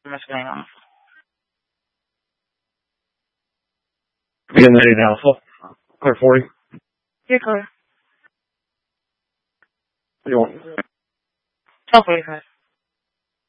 What's going on? Getting ready now. Clear 40. You're clear. You want? 12:45.